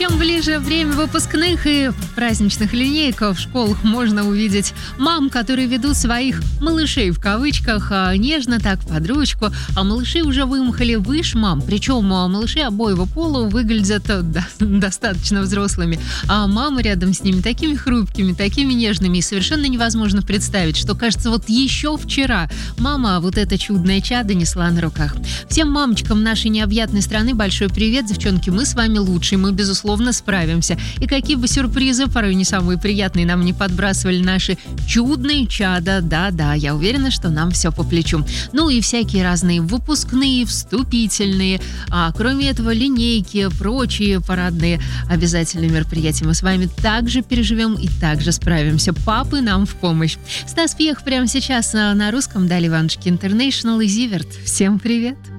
Чем ближе время выпускных и праздничных линеек, в школах можно увидеть мам, которые ведут своих «малышей» в кавычках, нежно так, под ручку. А малыши уже вымахали выше мам. Причем малыши обоего пола выглядят достаточно взрослыми. А мамы рядом с ними такими хрупкими, такими нежными. И совершенно невозможно представить, что, кажется, вот еще вчера мама вот это чудное чадо несла на руках. Всем мамочкам нашей необъятной страны большой привет, девчонки. Мы с вами лучшие, мы, безусловно, справимся. И какие бы сюрпризы, порой не самые приятные, нам не подбрасывали наши чудные чада. Да-да, я уверена, что нам все по плечу. Ну и всякие разные выпускные, вступительные, кроме этого линейки, прочие парадные обязательные мероприятия мы с вами также переживем и также справимся. Папы нам в помощь. Стас Пьех прямо сейчас на русском, далее Иванушки Интернейшнл и Зиверт. Всем привет!